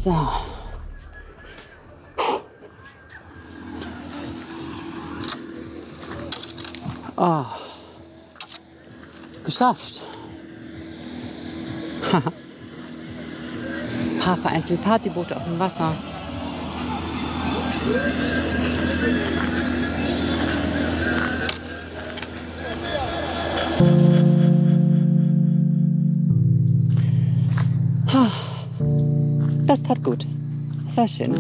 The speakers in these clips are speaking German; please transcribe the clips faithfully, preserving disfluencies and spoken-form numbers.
So. Oh. Geschafft. Ein paar vereinzelte Partyboote auf dem Wasser. Das tat gut. Das war schön.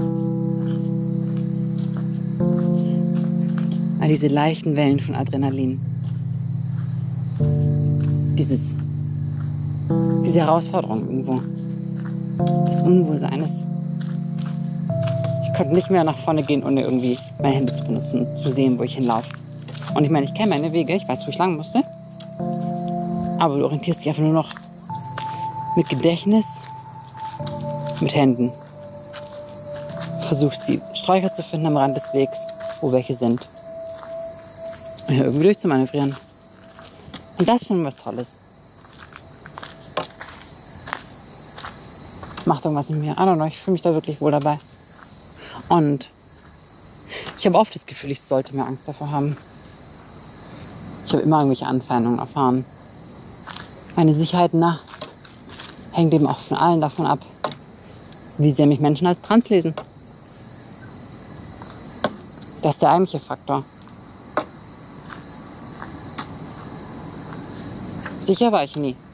All diese leichten Wellen von Adrenalin. Dieses, diese Herausforderung irgendwo. Das Unwohlsein. Das, ich konnte nicht mehr nach vorne gehen, ohne irgendwie meine Hände zu benutzen und zu sehen, wo ich hinlaufe. Und ich meine, ich kenne meine Wege, ich weiß, wo ich lang musste. Aber du orientierst dich einfach nur noch mit Gedächtnis, mit Händen. Versuchst die Sträucher zu finden am Rand des Wegs, wo welche sind. Und irgendwie durchzumanövrieren. Und das ist schon was Tolles. Macht irgendwas in mir. I don't know, ich fühle mich da wirklich wohl dabei. Und ich habe oft das Gefühl, ich sollte mehr Angst davor haben. Ich habe immer irgendwelche Anfeindungen erfahren. Meine Sicherheit nachts hängt eben auch von allen davon ab, wie sehr mich Menschen als trans lesen. Das ist der eigentliche Faktor. Sicher war ich nie.